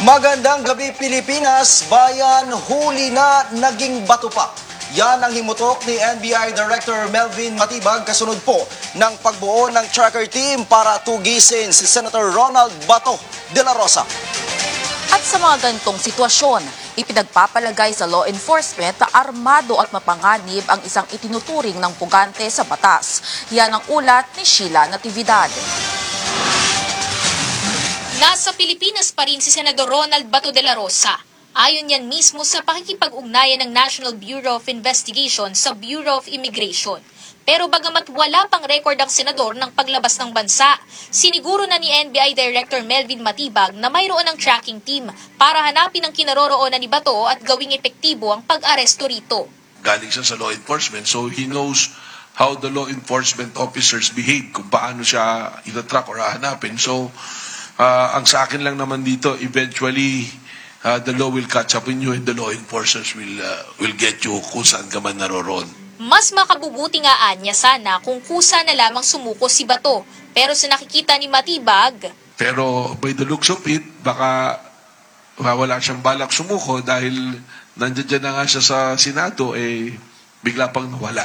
Magandang gabi Pilipinas, bayan huli na naging bato pa. Yan ang himutok ni NBI Director Melvin Matibag kasunod po ng pagbuo ng tracker team para tugisin si Senator Ronald Bato de la Rosa. At sa mga ganitong sitwasyon, ipinagpapalagay sa law enforcement na armado at mapanganib ang isang itinuturing ng pugante sa batas. Yan ang ulat ni Sheila Natividad. Nasa Pilipinas pa rin si Senador Ronald Bato de la Rosa. Ayon yan mismo sa pakikipag-ugnayan ng National Bureau of Investigation sa Bureau of Immigration. Pero bagamat wala pang record ang senador ng paglabas ng bansa, siniguro na ni NBI Director Melvin Matibag na mayroon ng tracking team para hanapin ang kinaroroonan ni Bato at gawing epektibo ang pag-aresto rito. Galing siya sa law enforcement, so he knows how the law enforcement officers behave, kung paano siya itatrack or hahanapin. So, ang sa akin lang naman dito, eventually, the law will catch up in you and the law enforcers will get you kung saan ka man naroroon. Mas makabubuti nga anya sana kung kusa na lamang sumuko si Bato. Pero sa nakikita ni Matibag, pero by the looks of it, baka wala siyang balak sumuko dahil nandiyan na nga siya sa Senado, bigla pang nawala.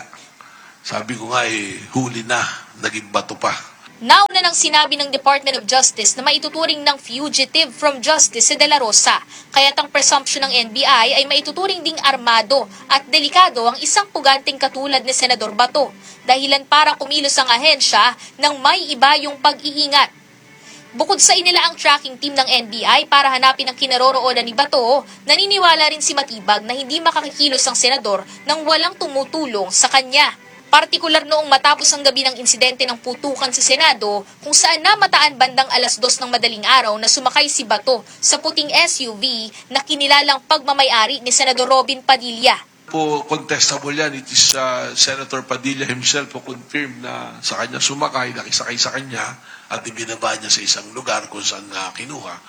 Sabi ko nga, huli na, naging bato pa. nauna nang sinabi ng Department of Justice na maituturing ng fugitive from justice si De La Rosa. Kaya't ang presumption ng NBI ay maituturing ding armado at delikado ang isang puganteng katulad ni Senador Bato. Dahilan para kumilos ang ahensya nang may iba yung pag-iingat. Bukod sa inila ang tracking team ng NBI para hanapin ang kinaroroonan ni Bato, naniniwala rin si Matibag na hindi makakikilos ang senador nang walang tumutulong sa kanya. Partikular noong matapos ang gabi ng insidente ng putukan sa Senado kung saan namataan bandang 2:00 ng madaling araw na sumakay si Bato sa puting SUV na kinilalang pagmamayari ni Senador Robin Padilla. Po contestable yan. It is Senator Padilla himself po confirmed na sa kanya sumakay, nakisakay sa kanya at ibinaba niya sa isang lugar kung saan kinuha.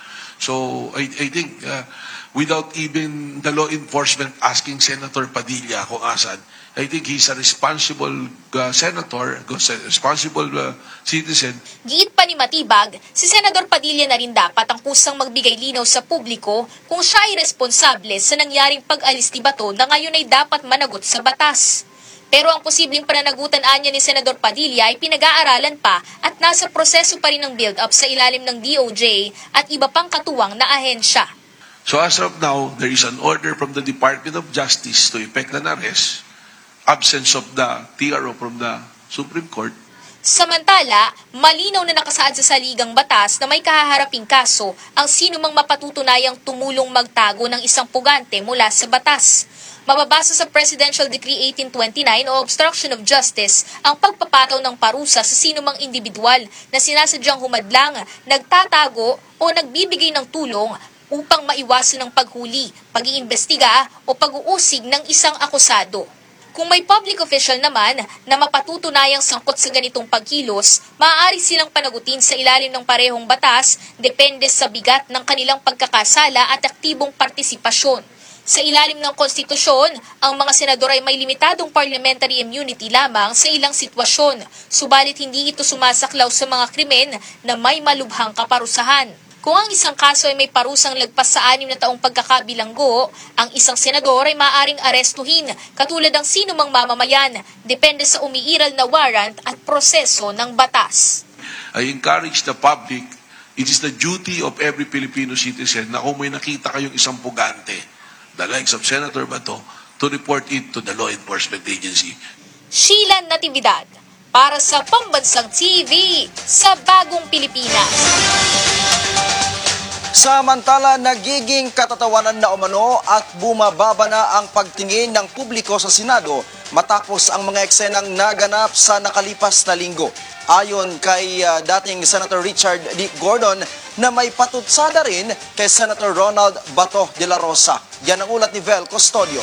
So I think without even the law enforcement asking Senator Padilla kung asan, I think he's a responsible senator, responsible citizen. Giit pa ni Matibag, si Senador Padilla na rin dapat ang kusang magbigay linaw sa publiko kung siya ay responsable sa nangyaring pag-alis ni Bato na ngayon ay dapat managot sa batas. Pero ang posibleng pananagutan anya ni Senador Padilla ay pinag-aaralan pa at nasa proseso pa rin ng build-up sa ilalim ng DOJ at iba pang katuwang na ahensya. So as of now, there is an order from the Department of Justice to effect an arrest, absence of the TRO from the Supreme Court. Samantala, malinaw na nakasaad sa saligang batas na may kahaharaping kaso ang sino mang mapatutunayang tumulong magtago ng isang pugante mula sa batas. Mababasa sa Presidential Decree 1829 o Obstruction of Justice ang pagpapataw ng parusa sa sino mang individual na sinasadyang humadlang, nagtatago o nagbibigay ng tulong upang maiwasan ng paghuli, pag-iimbestiga o pag-uusig ng isang akusado. Kung may public official naman na mapatutunayang sangkot sa ganitong pagkilos, maaari silang panagutin sa ilalim ng parehong batas depende sa bigat ng kanilang pagkakasala at aktibong partisipasyon. Sa ilalim ng konstitusyon, ang mga senador ay may limitadong parliamentary immunity lamang sa ilang sitwasyon, subalit hindi ito sumasaklaw sa mga krimen na may malubhang kaparusahan. Kung ang isang kaso ay may parusang lagpas sa 6 na taong pagkakabilanggo, ang isang senador ay maaaring arestuhin katulad ng sino mang mamamayan, depende sa umiiral na warrant at proseso ng batas. I encourage the public, it is the duty of every Filipino citizen na kung may nakita kayong isang pugante, the likes of Senator Bato, to report it to the law enforcement agency. Sheila Natividad, para sa Pambansang TV, sa Bagong Pilipinas. Samantala, nagiging katatawanan na umano at bumababa na ang pagtingin ng publiko sa Senado matapos ang mga eksenang naganap sa nakalipas na linggo. Ayon kay dating Senator Richard D. Gordon na may patutsada rin kay Senator Ronald Bato de la Rosa. Yan ang ulat ni Vel Custodio.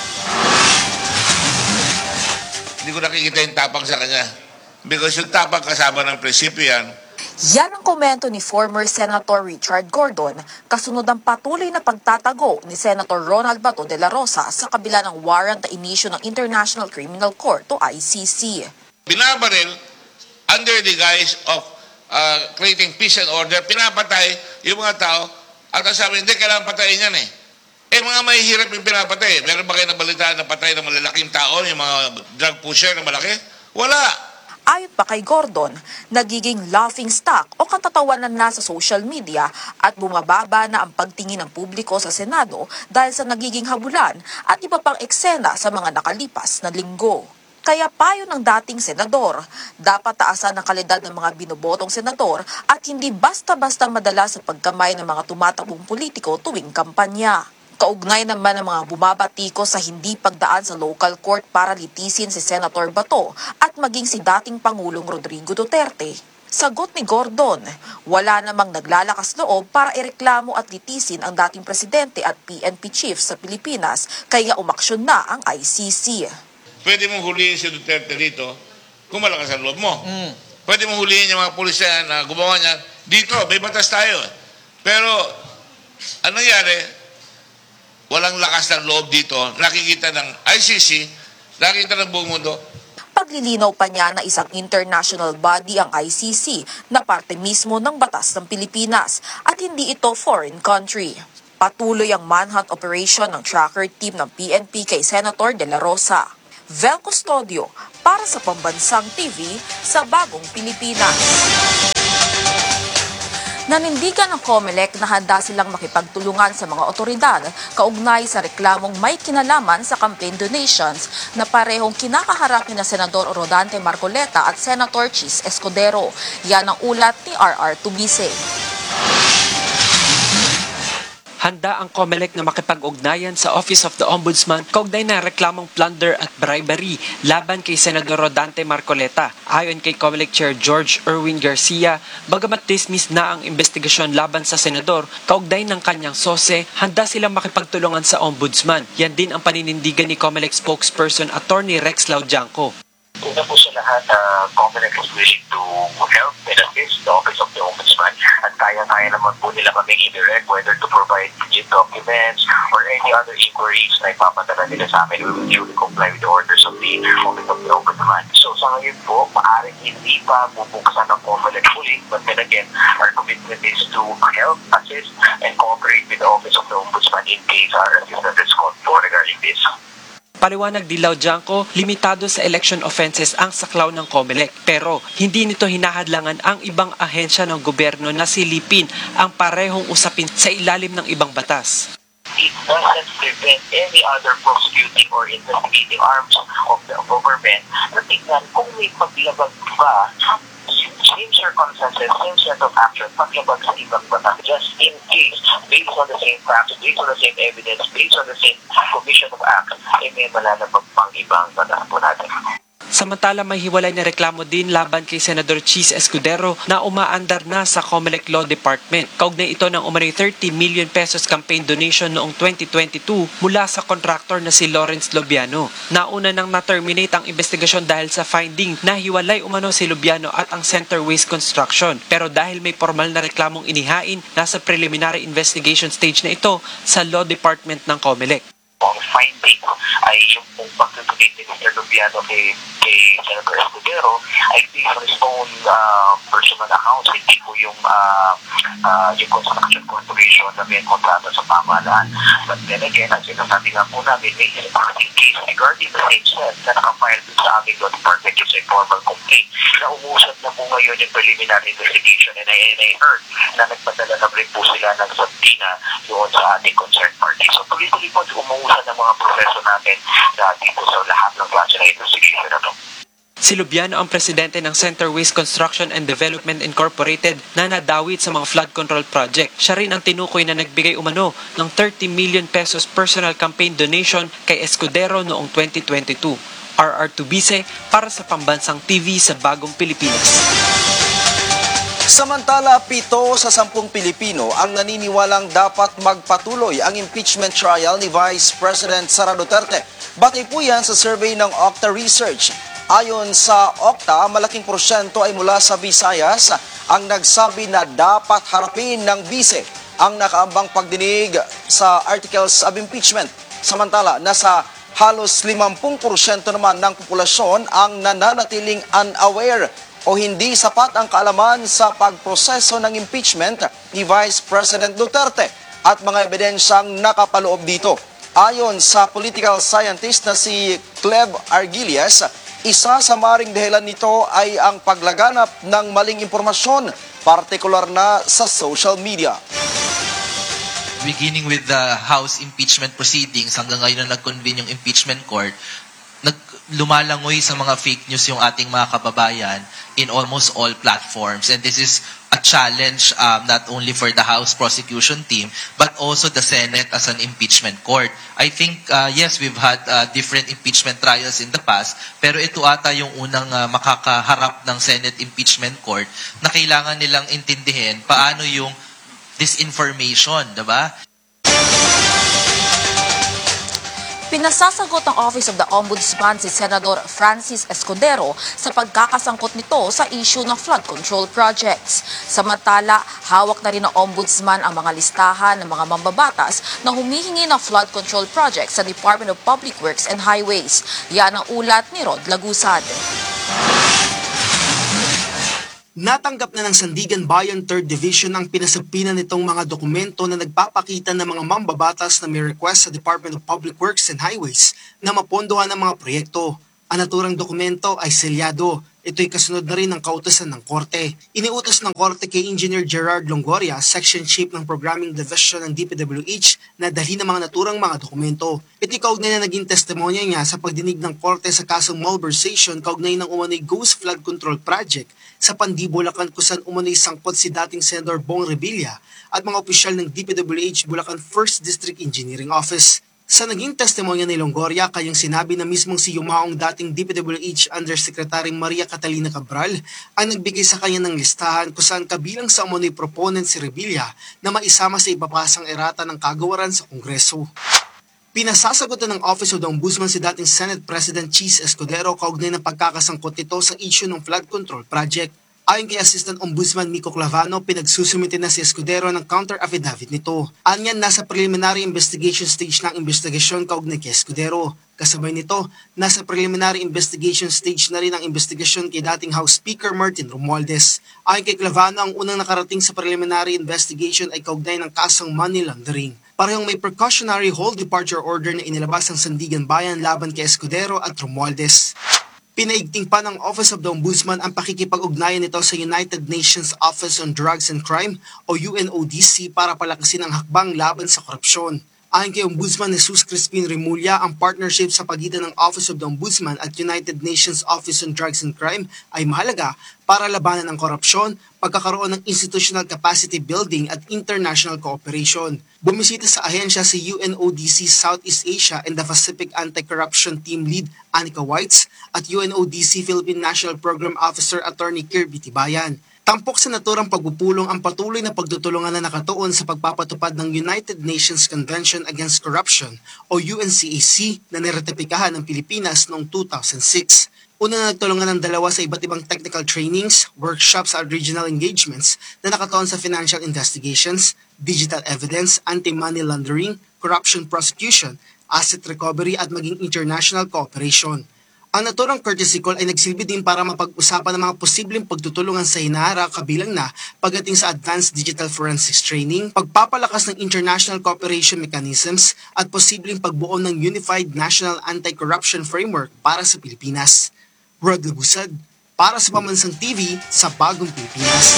Hindi ko nakikita yung tapang sa kanya. Because yung tapang kasama ng prinsipyo yan. Yan ang komento ni former Senator Richard Gordon kasunod ang patuloy na pagtatago ni Senator Ronald Bato de la Rosa sa kabila ng warrant na inisyu ng International Criminal Court o ICC. Binabaril under the guise of creating peace and order, pinapatay yung mga tao At ang sabi, hindi, kailangan patayin yan eh. Eh, mga mahihirap yung pinapatay. Meron ba kayo nabalitaan na patay ng malalaking tao, yung mga drug pusher na malaki? Wala. Ayon pa kay Gordon, nagiging laughing stock o katatawanan na sa social media at bumababa na ang pagtingin ng publiko sa Senado dahil sa nagiging habulan at iba pang eksena sa mga nakalipas na linggo. Kaya payo ng dating senador, dapat taasan ang kalidad ng mga binobotong senador at hindi basta-basta madala sa pagkamay ng mga tumatakbong politiko tuwing kampanya. Kaugnay naman ng mga bumabatiko sa hindi pagdaan sa local court para litisin si Senator Bato at maging si dating Pangulong Rodrigo Duterte. Sagot ni Gordon, wala namang naglalakas loob para ireklamo at litisin ang dating presidente at PNP chief sa Pilipinas kaya umaksyon na ang ICC. Pwede mong huliin si Duterte dito kung malakas ang loob mo. Pwede mong huliin yung mga pulisya na gumawa niya. Dito, may batas tayo. Pero, anong nangyari? Walang lakas ng loob dito. Nakikita ng ICC, nakikita ng buong mundo. Paglilinaw pa niya na isang international body ang ICC na parte mismo ng batas ng Pilipinas at hindi ito foreign country. Patuloy ang manhunt operation ng tracker team ng PNP kay Senator De La Rosa. Vel Custodio para sa Pambansang TV sa Bagong Pilipinas. Nanindigan ng COMELEC na handa silang makipagtulungan sa mga otoridad kaugnay sa reklamong may kinalaman sa campaign donations na parehong kinakaharap ni Senador Rodante Marcoleta at Senator Chis Escudero. Yan ang ulat ni RR Tubise. Handa ang COMELEC na makipag-ugnayan sa Office of the Ombudsman kaugnay ng reklamong plunder at bribery laban kay Senador Rodante Marcoleta. Ayon kay COMELEC Chair George Erwin Garcia, bagamat dismiss na ang investigasyon laban sa senador kaugnay ng kanyang sose, handa silang makipagtulungan sa Ombudsman. Yan din ang paninindigan ni COMELEC spokesperson Attorney Rex Laudianco. Una po sa lahat, COMELEC is willing to help and assist the Office of the Ombudsman at kaya-kaya naman po nila kaming i-direct whether to provide legit documents or any other inquiries na ipapadala nila sa amin. We will duly comply with the orders of the Office of the Ombudsman. So sa ngayon po, maaaring hindi pa bubuksan ng COMELEC fully, but then again, our commitment is to help, assist, and cooperate with the Office of the Ombudsman in case our assistance is called for regarding this. Paliwanag ni Laudianco, limitado sa election offenses ang saklaw ng COMELEC pero hindi nito hinahadlangan ang ibang ahensya ng gobyerno na silipin ang parehong usapin sa ilalim ng ibang batas. It doesn't prevent any other prosecuting or investigating arms of the government na tignan kung may paglabag ba, same circumstances, same set of action, paglabag sa ibang batas. Just in case, based on the same facts, based on the same evidence, based on the same commission of acts, may malalabag pang ibang batas po natin. Samantala may hiwalay na reklamo din laban kay Senador Chis Escudero na umaandar na sa COMELEC Law Department. Kaugnay ito ng umano'y 30 million pesos campaign donation noong 2022 mula sa kontraktor na si Lawrence Lobiano. Nauna nang na-terminate ang investigasyon dahil sa finding na hiwalay umano si Lobiano at ang Center Waste Construction. Pero dahil may formal na reklamong inihain, nasa preliminary investigation stage na ito sa Law Department ng COMELEC. Ang finding ay yung pag-donate ni Mr. Lubiano kay Senator Escudero ay based on his own personal accounts, hindi po yung construction corporation na may kontrata sa pamahalaan. But then again, ang sinasabi nga po namin, may in case regarding the same set na nakafile sa aming law department yung sa formal complaint na umusad na po ngayon yung preliminary investigation and I heard na nagpadala na rin po sila ng subpoena doon sa ating concerned party. So tuloy-tuloy po umuusad ng mga proseso natin dito sa lahat ng klase ng investigation na ito. Si Lobiano ang presidente ng Center Waste Construction and Development Incorporated na nadawit sa mga flood control project. Siya rin ang tinukoy na nagbigay umano ng 30 million pesos personal campaign donation kay Escudero noong 2022. RR Tubise para sa Pambansang TV sa Bagong Pilipinas. Samantala, 7 sa 10 Pilipino ang naniniwalang dapat magpatuloy ang impeachment trial ni Vice President Sara Duterte. Batay po yan sa survey ng Octa Research. Ayon sa Octa, malaking porsyento ay mula sa Visayas ang nagsabi na dapat harapin ng bise ang nakaambang pagdinig sa articles of impeachment. Samantala, nasa halos 50% naman ng populasyon ang nananatiling unaware o hindi sapat ang kaalaman sa pagproseso ng impeachment ni Vice President Duterte. at mga ebidensyang nakapaloob dito. Ayon sa political scientist na si Cleb Argilias, isa sa maring dahilan nito ay ang paglaganap ng maling impormasyon, partikular na sa social media. Beginning with the House impeachment proceedings, hanggang ngayon na nag-convene yung impeachment court, lumalangoy sa mga fake news yung ating mga kababayan in almost all platforms. And this is a challenge not only for the House prosecution team, but also the Senate as an impeachment court. I think, yes, we've had different impeachment trials in the past, pero ito ata yung unang makakaharap ng Senate impeachment court na kailangan nilang intindihin paano yung disinformation, diba? Pinasasagot ng Office of the Ombudsman si Senador Francis Escudero sa pagkakasangkot nito sa issue ng flood control projects. Samantala, hawak na rin ng Ombudsman ang mga listahan ng mga mambabatas na humihingi ng flood control projects sa Department of Public Works and Highways. Yan ang ulat ni Rod Lagusad. Natanggap na ng Sandigan Bayan 3rd Division ang pinasagpina nitong mga dokumento na nagpapakita ng mga mambabatas na may request sa Department of Public Works and Highways na mapondohan ng mga proyekto. Ang naturang dokumento ay selyado. Ito'y kasunod na rin ng kautusan ng Korte. Iniutos ng Korte kay Engineer Gerard Longoria, Section Chief ng Programming Division ng DPWH, na dalhin ng mga naturang mga dokumento. Ito'y kaugnay na naging testimonya niya sa pagdinig ng Korte sa kasong malversation kaugnay ng umano'y Ghost Flood Control Project sa Pandi, Bulacan, kung saan umano'y sangkot si dating Senador Bong Revilla at mga opisyal ng DPWH Bulacan 1st District Engineering Office. Sa naging testimonya ni Longoria, kayong sinabi na mismong si yumaong dating DPWH Undersecretary Maria Catalina Cabral ang nagbigay sa kanya ng listahan kung saan kabilang sa umano'y proponent si Revilla na maisama sa ipapasang erata ng kagawaran sa Kongreso. Pinasasagutan ng Office of the Ombudsman si dating Senate President Cheese Escudero kaugnay ng pagkakasangkot nito sa issue ng flood control project. Ayon kay Assistant Ombudsman Miko Clavano, pinagsusumite na si Escudero ng counter-affidavit nito. Anyan, nasa preliminary investigation stage ng investigasyon kaugnay kay Escudero. Kasabay nito, nasa preliminary investigation stage na rin ang investigasyon kay dating House Speaker Martin Romualdez. Ayon kay Clavano, ang unang nakarating sa preliminary investigation ay kaugnay ng kasong money laundering. Parehong may precautionary whole departure order na inilabas ng Sandigan Bayan laban kay Escudero at Romualdez. Pinaigting pa ng Office of the Ombudsman ang pakikipag-ugnayan nito sa United Nations Office on Drugs and Crime o UNODC para palakasin ang hakbang laban sa korupsyon. Ayon kay Ombudsman Jesus Crispin Remulla, ang partnership sa pagitan ng Office of the Ombudsman at United Nations Office on Drugs and Crime ay mahalaga para labanan ang korupsyon, pagkakaroon ng institutional capacity building at international cooperation. Bumisita sa ahensya si UNODC Southeast Asia and the Pacific Anti-Corruption Team Lead Anika Whites at UNODC Philippine National Program Officer Attorney Kirby Tibayan. Tampok sa naturang pagpupulong ang patuloy na pagtutulungan na nakatuon sa pagpapatupad ng United Nations Convention Against Corruption o UNCAC na niretipikahan ng Pilipinas noong 2006. Una na nagtulungan ng dalawa sa iba't ibang technical trainings, workshops at regional engagements na nakatuon sa financial investigations, digital evidence, anti-money laundering, corruption prosecution, asset recovery at maging international cooperation. Ang naturang courtesy call ay nagsilbi din para mapag-usapan ng mga posibleng pagtutulungan sa hinaharap kabilang na pagdating sa advanced digital forensics training, pagpapalakas ng international cooperation mechanisms at posibleng pagbuo ng Unified National Anti-Corruption Framework para sa Pilipinas. Rod Lagusad, para sa Pamansang TV sa Bagong Pilipinas.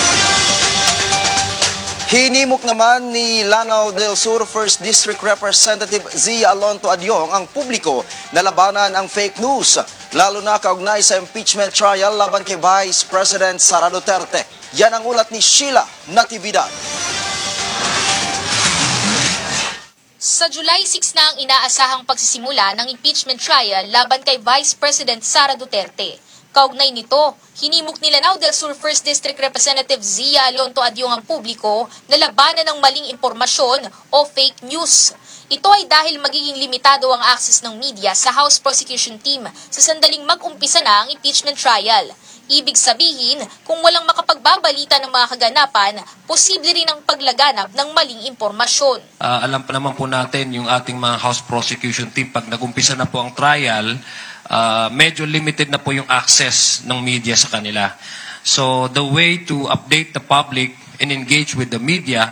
Hinimok naman ni Lanao del Sur 1st District Representative Zia Alonto Adyong ang publiko na labanan ang fake news, lalo na kaugnay sa impeachment trial laban kay Vice President Sara Duterte. Yan ang ulat ni Sheila Natividad. Sa July 6 na ang inaasahang pagsisimula ng impeachment trial laban kay Vice President Sara Duterte. Kaugnay nito, hinimok ni Lanao del Sur 1st District Representative Zia Alonto Adyong ang publiko na labanan ng maling impormasyon o fake news. Ito ay dahil magiging limitado ang access ng media sa House Prosecution Team sa sandaling mag-umpisa na ang impeachment trial. Ibig sabihin, kung walang makapagbabalita ng mga kaganapan, posible rin ang paglaganap ng maling impormasyon. Alam pa naman po natin yung ating mga House Prosecution Team, pag nag-umpisa na po ang trial, medyo limited na po yung access ng media sa kanila. So the way to update the public and engage with the media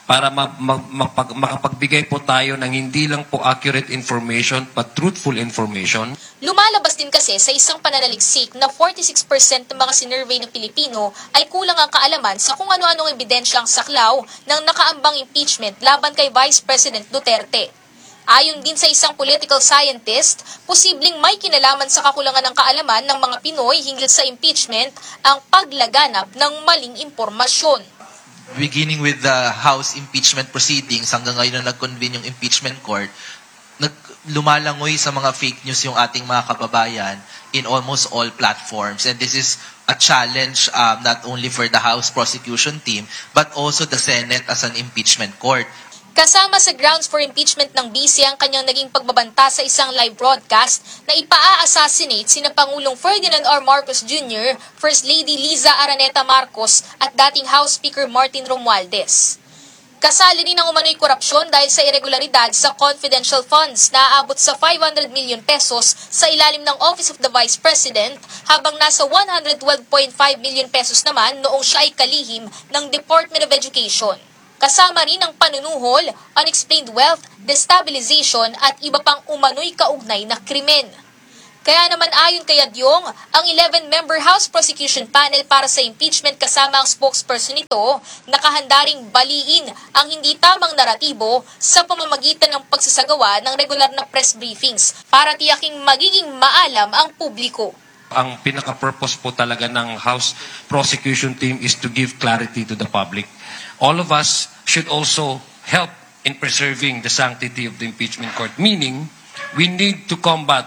para makapagbigay po tayo ng hindi lang po accurate information but truthful information. Lumalabas din kasi sa isang pananaliksik na 46% ng mga sinurvey ng Pilipino ay kulang ang kaalaman sa kung ano-anong ebidensya ang saklaw ng nakaambang impeachment laban kay Vice President Duterte. Ayon din sa isang political scientist, posibleng may kinalaman sa kakulangan ng kaalaman ng mga Pinoy hinggil sa impeachment ang paglaganap ng maling impormasyon. Beginning with the House impeachment proceedings, hanggang ngayon na nag-convene yung impeachment court, lumalangoy sa mga fake news yung ating mga kababayan in almost all platforms. And this is a challenge not only for the House prosecution team, but also the Senate as an impeachment court. Kasama sa grounds for impeachment ng BC ang kanyang naging pagbabanta sa isang live broadcast na ipaa-assassinate sina Pangulong Ferdinand R. Marcos Jr., First Lady Liza Araneta Marcos at dating House Speaker Martin Romualdez. Kasali rin ang umano'y korupsyon dahil sa irregularidad sa confidential funds na aabot sa 500 million pesos sa ilalim ng Office of the Vice President habang nasa 112.5 million pesos naman noong siya ay kalihim ng Department of Education. Kasama rin ang panunuhol, unexplained wealth, destabilization at iba pang umano'y kaugnay na krimen. Kaya naman ayon kay Adyong, ang 11-member House Prosecution Panel para sa impeachment kasama ang spokesperson nito, nakahanda ring baliin ang hindi tamang naratibo sa pamamagitan ng pagsasagawa ng regular na press briefings para tiyaking magiging maalam ang publiko. Ang pinaka-purpose po talaga ng House Prosecution Team is to give clarity to the public. All of us should also help in preserving the sanctity of the impeachment court. Meaning, we need to combat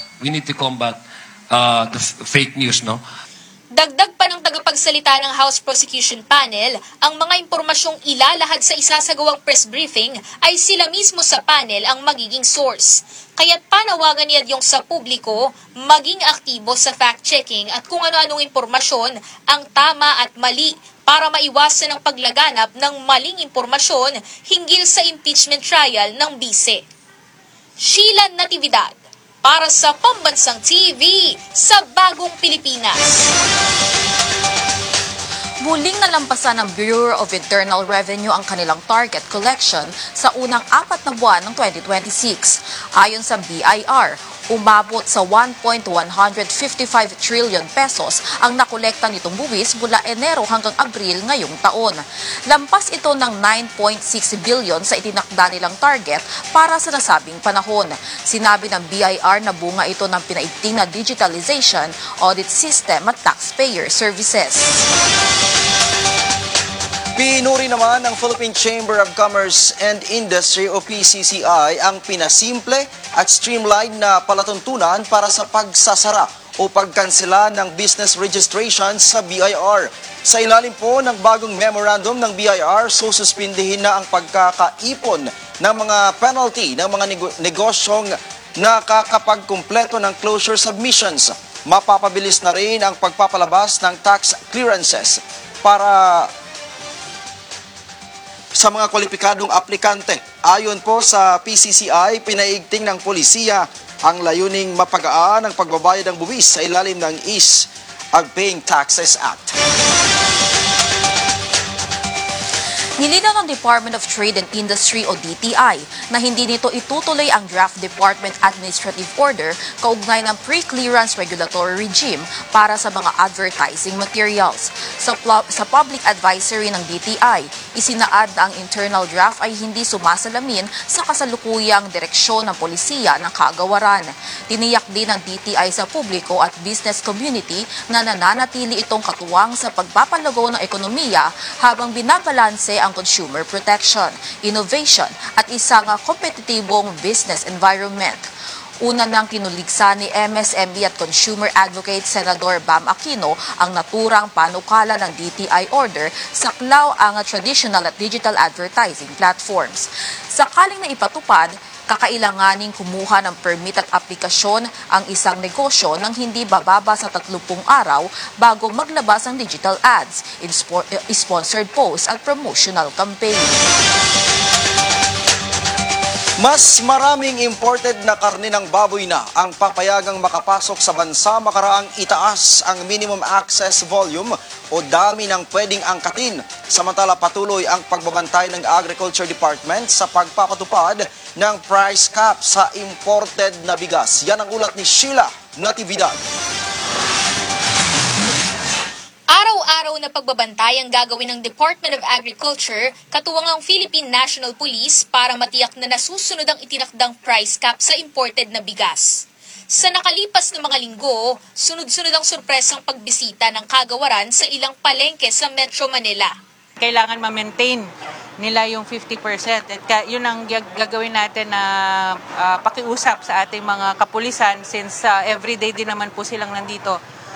the fake news, no? Dagdag pa ng tagapagsalita ng House Prosecution Panel, ang mga impormasyong ilalahad sa isasagawang press briefing ay sila mismo sa panel ang magiging source. Kaya't panawagan niya yung sa publiko maging aktibo sa fact-checking at kung ano-anong impormasyon ang tama at mali para maiwasan ang paglaganap ng maling impormasyon hinggil sa impeachment trial ng BICE. Sheila Natividad, para sa Pambansang TV sa Bagong Pilipinas. Muling nalampasan ng Bureau of Internal Revenue ang kanilang target collection sa unang 4 na buwan ng 2026. Ayon sa BIR, umabot sa 1.155 trillion pesos ang nakolekta nitong buwis mula Enero hanggang Abril ngayong taon. Lampas ito ng 9.6 billion sa itinakda nilang target para sa nasabing panahon. Sinabi ng BIR na bunga ito ng pinaigting na digitalization, audit system at taxpayer services. Pinuri naman ng Philippine Chamber of Commerce and Industry o PCCI ang pinasimple at streamlined na palatuntunan para sa pagsasara o pagkansela ng business registration sa BIR. Sa ilalim po ng bagong memorandum ng BIR, sususpindihin na ang pagkakaipon ng mga penalty ng mga negosyong nakakapagkumpleto ng closure submissions. Mapapabilis na rin ang pagpapalabas ng tax clearances para sa mga kwalipikadong aplikante. Ayon po sa PCCI, pinaigting ng polisiya ang layuning mapagaan ang pagbabayad ng buwis sa ilalim ng Ease of Paying Taxes Act. Nilinaw ng Department of Trade and Industry o DTI na hindi nito itutuloy ang Draft Department Administrative Order kaugnay ng pre-clearance regulatory regime para sa mga advertising materials. Sa public advisory ng DTI, isinaad na ang internal draft ay hindi sumasalamin sa kasalukuyang direksyon ng polisiya ng kagawaran. Tiniyak din ng DTI sa publiko at business community na nananatili itong katuwang sa pagpapalago ng ekonomiya habang binabalanse ang consumer protection, innovation at isang kompetitibong business environment. Una nang kinuligsa ni MSME at Consumer Advocate Senador Bam Aquino ang naturang panukala ng DTI order saklaw ang traditional at digital advertising platforms. Sakaling na ipatupad, kakailanganing kumuha ng permit at aplikasyon ang isang negosyo nang hindi bababa sa 30 araw bago maglabas ng digital ads, sponsored posts at promotional campaign. Mas maraming imported na karne ng baboy na ang papayagang makapasok sa bansa makaraang itaas ang minimum access volume o dami ng pwedeng angkatin. Samantala patuloy ang pagbabantay ng Agriculture Department sa pagpapatupad ng price cap sa imported na bigas. Yan ang ulat ni Sheila Natividad. Araw-araw na pagbabantay ang gagawin ng Department of Agriculture katuwang ang Philippine National Police para matiyak na nasusunod ang itinakdang price cap sa imported na bigas. Sa nakalipas na mga linggo, sunod-sunod ang sorpresang pagbisita ng kagawaran sa ilang palengke sa Metro Manila. Kailangan ma-maintain nila yung 50% at yun ang gagawin natin na pakiusap sa ating mga kapulisan since everyday din naman po silang nandito.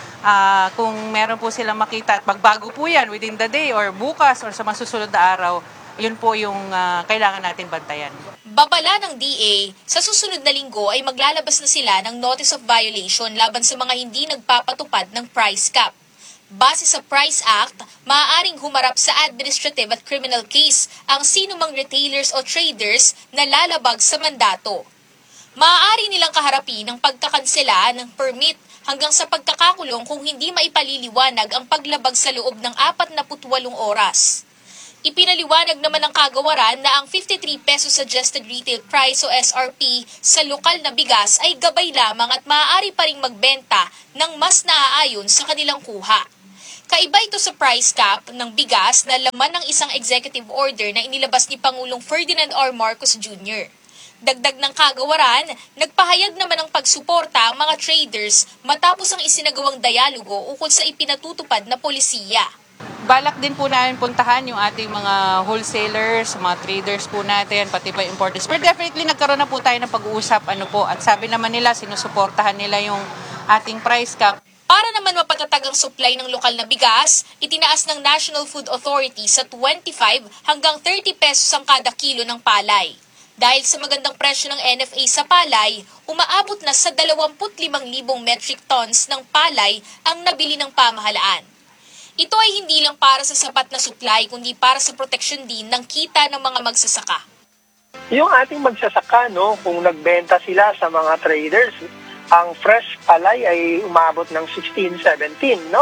Kung meron po silang makita at magbago po yan within the day or bukas or sa masusunod na araw, yun po yung kailangan natin bantayan. Babala ng DA, sa susunod na linggo ay maglalabas na sila ng Notice of Violation laban sa mga hindi nagpapatupad ng price cap. Base sa Price Act, maaaring humarap sa administrative at criminal case ang sinumang retailers o traders na lalabag sa mandato. Maaari nilang kaharapin ang pagkakansela ng permit hanggang sa pagkakakulong kung hindi maipaliliwanag ang paglabag sa loob ng 48 oras. Ipinaliwanag naman ng kagawaran na ang 53 pesos suggested retail price o SRP sa lokal na bigas ay gabay lamang at maaari pa ring magbenta ng mas naaayon sa kanilang kuha. Kaiba ito sa price cap ng bigas na laman ng isang executive order na inilabas ni Pangulong Ferdinand R. Marcos Jr. Dagdag ng kagawaran, nagpahayag naman ng pagsuporta ang mga traders matapos ang isinagawang dialogo ukol sa ipinatutupad na polisiya. Balak din po namin puntahan yung ating mga wholesalers, mga traders po natin, pati pa importers. Pero definitely nagkaroon na po tayo ng pag-uusap at sabi naman nila sinusuportahan nila yung ating price cap. Para naman mapatatag ang supply ng lokal na bigas, itinaas ng National Food Authority sa 25 hanggang 30 pesos ang kada kilo ng palay. Dahil sa magandang presyo ng NFA sa palay, umaabot na sa 25,000 metric tons ng palay ang nabili ng pamahalaan. Ito ay hindi lang para sa sapat na supply kundi para sa proteksyon din ng kita ng mga magsasaka. Yung ating magsasaka, kung nagbenta sila sa mga traders, ang fresh palay ay umabot ng 16, 17,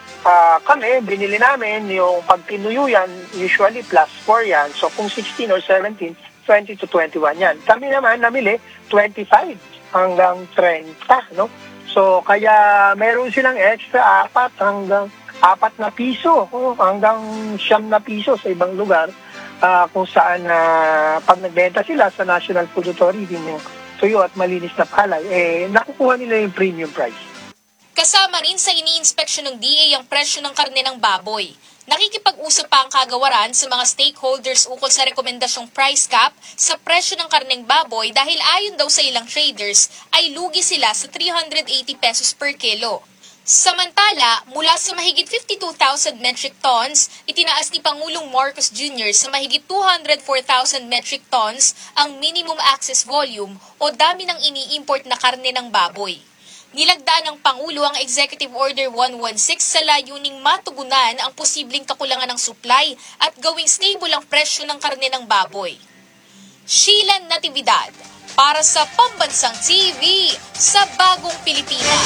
kami, binili namin yung pag tinuyo yan, usually plus 4 yan. So kung 16 or 17, 20 to 21 yan. Kami naman namili 25 hanggang 30, So kaya meron silang extra 4 hanggang 4 na piso, hanggang 9 na piso sa ibang lugar kung saan pag nagbenta sila sa National Food Authority yung tuyo at malinis na palay, nakukuha nila yung premium price. Kasama rin sa ini-inspeksyon ng DA ang presyo ng karne ng baboy. Nakikipag-usap pa ang kagawaran sa mga stakeholders ukol sa rekomendasyong price cap sa presyo ng karneng baboy dahil ayon daw sa ilang traders ay lugi sila sa 380 pesos per kilo. Samantala, mula sa mahigit 52,000 metric tons, itinaas ni Pangulong Marcos Jr. sa mahigit 204,000 metric tons ang minimum access volume o dami ng ini-import na karne ng baboy. Nilagdaan ng Pangulo ang Executive Order 116 sa layuning matugunan ang posibleng kakulangan ng supply at gawing stable ang presyo ng karne ng baboy. Sheila Natividad, para sa Pambansang TV sa Bagong Pilipinas.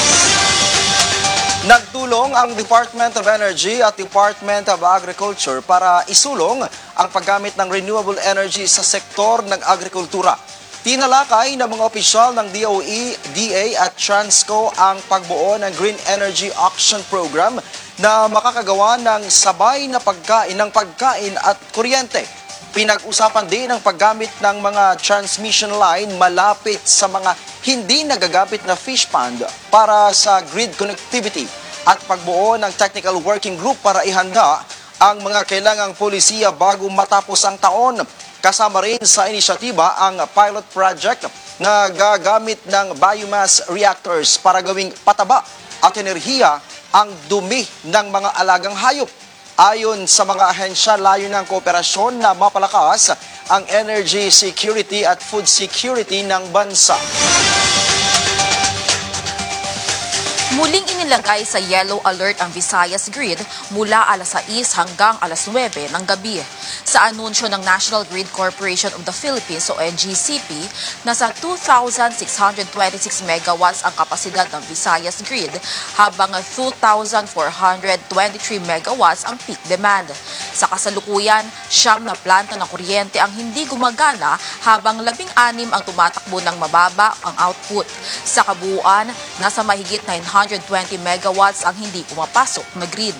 Nagtulong ang Department of Energy at Department of Agriculture para isulong ang paggamit ng renewable energy sa sektor ng agrikultura. Tinalakay ng mga opisyal ng DOE, DA at Transco ang pagbuo ng Green Energy Auction Program na makakagawa ng sabay na pagkain at kuryente. Pinag-usapan din ang paggamit ng mga transmission line malapit sa mga hindi nagagamit na fish pond para sa grid connectivity at pagbuo ng technical working group para ihanda ang mga kailangang polisiya bago matapos ang taon. Kasama rin sa inisyatiba ang pilot project na gagamit ng biomass reactors para gawing pataba at enerhiya ang dumi ng mga alagang hayop. Ayon sa mga ahensya, layo ng kooperasyon na mapalakas ang energy security at food security ng bansa. Muling inilagay sa yellow alert ang Visayas Grid mula alas 6 hanggang alas 9 ng gabi. Sa Sa anunsyo ng National Grid Corporation of the Philippines o NGCP, nasa 2,626 megawatts ang kapasidad ng Visayas Grid habang 2,423 megawatts ang peak demand. Sa kasalukuyan, 9 na planta ng kuryente ang hindi gumagana habang 16 ang tumatakbo ng mababa ang output. Sa kabuuan, nasa mahigit 920 megawatts ang hindi pumapasok na grid.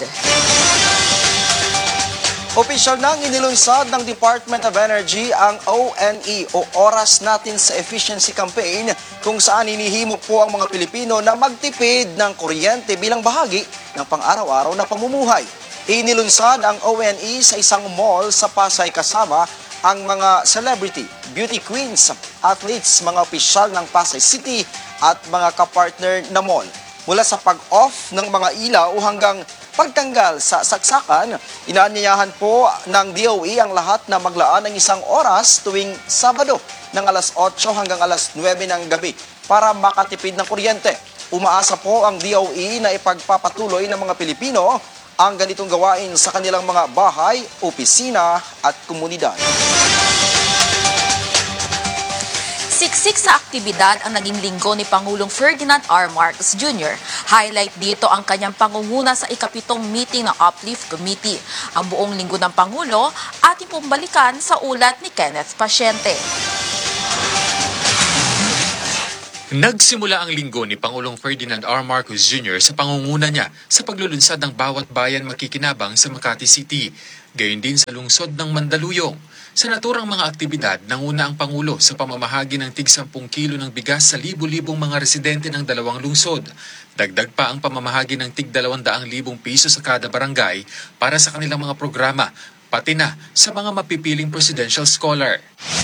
Opisyal nang inilunsad ng Department of Energy ang ONE o Oras Natin sa Efficiency Campaign kung saan hinihimok po ang mga Pilipino na magtipid ng kuryente bilang bahagi ng pang-araw-araw na pamumuhay. Inilunsad ang ONE sa isang mall sa Pasay kasama ang mga celebrity, beauty queens, athletes, mga opisyal ng Pasay City at mga kapartner na mall. Mula sa pag-off ng mga ilaw hanggang pagtanggal sa saksakan, inaanyayahan po ng DOE ang lahat na maglaan ng isang oras tuwing Sabado ng alas 8 hanggang alas 9 ng gabi para makatipid ng kuryente. Umaasa po ang DOE na ipagpapatuloy ng mga Pilipino ang ganitong gawain sa kanilang mga bahay, opisina at komunidad. Siksik sa aktibidad ang naging linggo ni Pangulong Ferdinand R. Marcos Jr. Highlight dito ang kanyang pangunguna sa ika-7 meeting ng Uplift Committee. Ang buong linggo ng Pangulo, ating pong balikan sa ulat ni Kenneth Pasyente. Nagsimula ang linggo ni Pangulong Ferdinand R. Marcos Jr. sa pangunguna niya sa paglulunsad ng bawat bayan makikinabang sa Makati City, gayon din sa lungsod ng Mandaluyong. Sa naturang mga aktibidad, nanguna ang Pangulo sa pamamahagi ng tig 10 kilo ng bigas sa libu-libong mga residente ng 2 lungsod. Dagdag pa ang pamamahagi ng tig 200,000 piso sa kada barangay para sa kanilang mga programa, pati na sa mga mapipiling presidential scholar.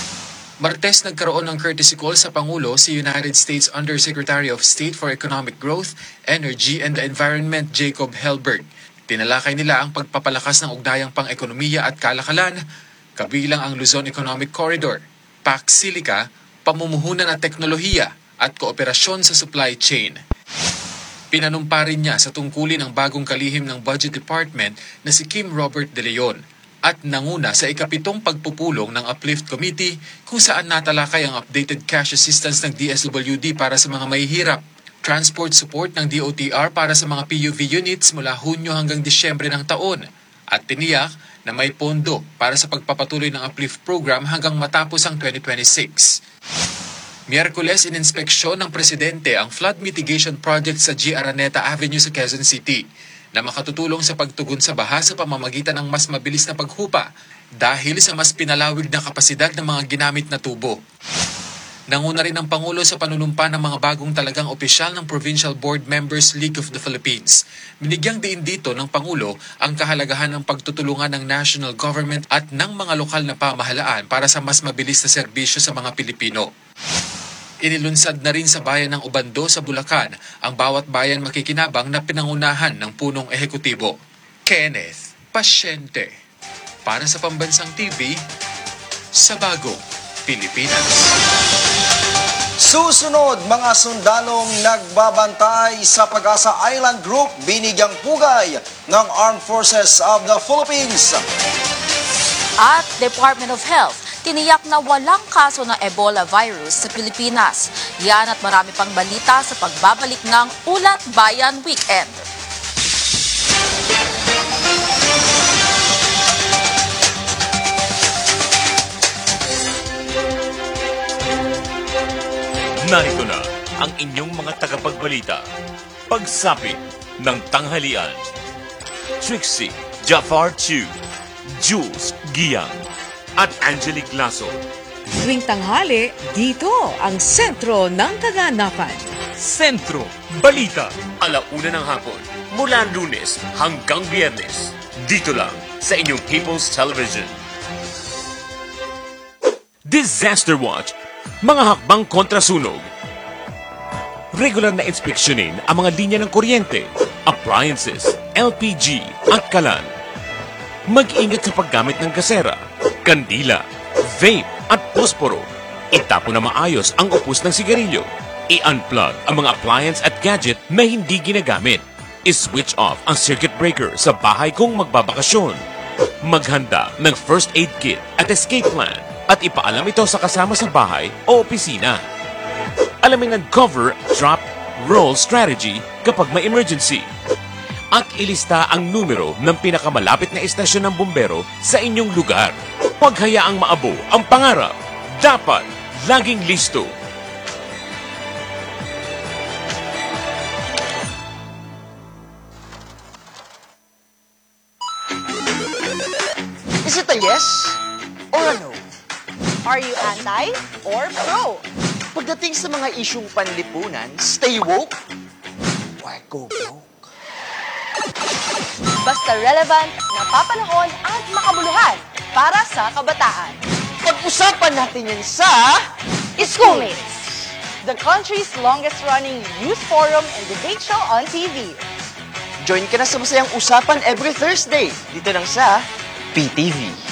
Martes nagkaroon ng courtesy call sa Pangulo si United States Undersecretary of State for Economic Growth, Energy and the Environment Jacob Helberg. Tinalakay nila ang pagpapalakas ng ugnayang pang-ekonomiya at kalakalan, kabilang ang Luzon Economic Corridor, PAC Silica, pamumuhunan at teknolohiya at kooperasyon sa supply chain. Pinanumpa rin niya sa tungkulin ng bagong kalihim ng Budget Department na si Kim Robert De Leon at nanguna sa ika-7 pagpupulong ng Uplift Committee kung saan natalakay ang updated cash assistance ng DSWD para sa mga mahihirap, transport support ng DOTR para sa mga PUV units mula Hunyo hanggang Disyembre ng taon, at tiniyak na may pondo para sa pagpapatuloy ng Uplift program hanggang matapos ang 2026. Miyerkules ininspeksyon ng Presidente ang flood mitigation project sa G. Araneta Avenue sa Quezon City na makatutulong sa pagtugon sa baha sa pamamagitan ng mas mabilis na paghupa dahil sa mas pinalawig na kapasidad ng mga ginamit na tubo. Nanguna rin ang Pangulo sa panunumpa ng mga bagong talagang opisyal ng Provincial Board Members League of the Philippines. Binigyang diin dito ng Pangulo ang kahalagahan ng pagtutulungan ng national government at ng mga lokal na pamahalaan para sa mas mabilis na serbisyo sa mga Pilipino. Inilunsad na rin sa bayan ng Obando sa Bulacan ang bawat bayan makikinabang na pinangunahan ng punong ehekutibo. Kenneth Pasyente. Para sa Pambansang TV, sa Bagong Pilipinas. Susunod, mga sundalong nagbabantay sa Pag-asa Island Group binigyang pugay ng Armed Forces of the Philippines. At Department of Health, tiniyak na walang kaso ng Ebola virus sa Pilipinas. Yan at marami pang balita sa pagbabalik ng Ulat Bayan Weekend. Narito na ang inyong mga tagapagbalita. Pagsapit ng tanghalian. Trixie Jafar Chu, Jules Giang, at Angelique Lasso. Tuwing tanghali, dito ang sentro ng kaganapan. Sentro Balita. 1:00 ng hapon, mula Lunes hanggang Biyernes. Dito lang sa inyong People's Television. Disaster Watch. Mga hakbang kontrasunog. Regular na inspeksyonin ang mga linya ng kuryente, appliances, LPG at kalan. Mag-ingat sa paggamit ng gasera, kandila, vape at posporo. Itapon na maayos ang upos ng sigarilyo. I-unplug ang mga appliance at gadget na hindi ginagamit. I-switch off ang circuit breaker sa bahay kung magbabakasyon. Maghanda ng first aid kit at escape plan at ipaalam ito sa kasama sa bahay o opisina. Alamin ang cover, drop, roll strategy kapag may emergency. At ilista ang numero ng pinakamalapit na estasyon ng bumbero sa inyong lugar. Huwag hayaang maabo ang pangarap. Dapat laging listo. Is it a yes or a no? Are you anti or pro? Pagdating sa mga isyung panlipunan, stay woke or go broke? Basta relevant, napapanahon at makabuluhan para sa kabataan. Pag-usapan natin yan sa Schoolmates, the country's longest-running youth forum and debate show on TV. Join ka na sa masayang usapan every Thursday dito lang sa PTV.